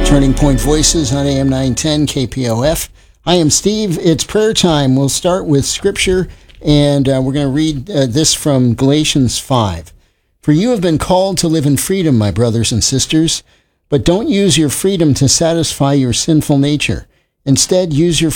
Turning Point Voices on AM 910 KPOF. I am Steve. It's prayer time. We'll start with Scripture, and we're going to read this from Galatians 5. For you have been called to live in freedom, my brothers and sisters, but don't use your freedom to satisfy your sinful nature. Instead, use your